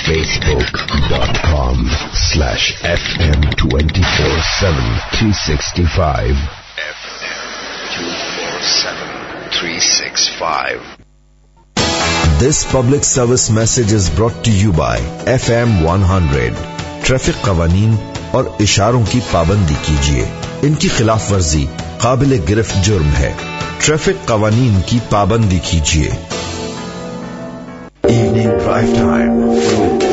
Facebook.com/FM247 365 FM247 365. This public service message is brought to you by FM 100. Traffic कवानीन और इशारों की पाबंदी कीजिए, इनकी खिलाफ वर्जी काबिल गिरफ्त जुर्म है। ट्रैफिक कवानीन की पाबंदी कीजिए। Evening drive time